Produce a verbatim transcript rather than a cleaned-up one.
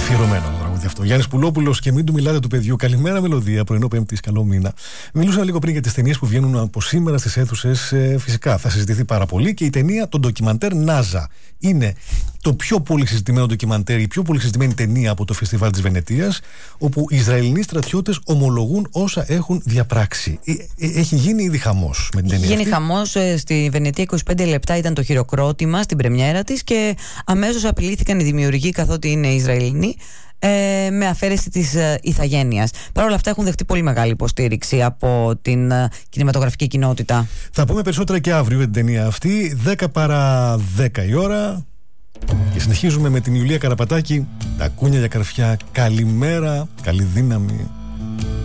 Αφιερωμένο το τραγούδι αυτό. Γιάννης Πουλόπουλος και μην του μιλάτε του παιδιού. Καλημέρα, μελωδία. Πρωινό Πέμπτης, καλό μήνα. Μιλούσα λίγο πριν για τις ταινίες που βγαίνουν από σήμερα στις αίθουσες. Ε, φυσικά θα συζητηθεί πάρα πολύ και η ταινία, το ντοκιμαντέρ Νάζα. Είναι το πιο πολύ συζητημένο ντοκιμαντέρ, η πιο πολύ συζητημένη ταινία από το Φεστιβάλ της Βενετίας, όπου οι Ισραηλινοί στρατιώτες ομολογούν όσα έχουν διαπράξει. Έχει γίνει ήδη χαμός με την ταινία. Έχει γίνει χαμός στη Βενετία. είκοσι πέντε λεπτά ήταν το χειροκρότημα στην πρεμιέρα της και αμέσως απειλήθηκαν οι δημιουργοί, καθότι είναι Ισραηλινοί, ε, με αφαίρεση της ε, ηθαγένειας. Παρ' όλα αυτά έχουν δεχτεί πολύ μεγάλη υποστήριξη από την ε, κινηματογραφική κοινότητα. Θα πούμε περισσότερα και αύριο για την ταινία αυτή. δέκα παρά δέκα η ώρα. Και συνεχίζουμε με την Ιουλία Καραπατάκη. Τα κούνια για καρφιά. Καλημέρα, καλή δύναμη.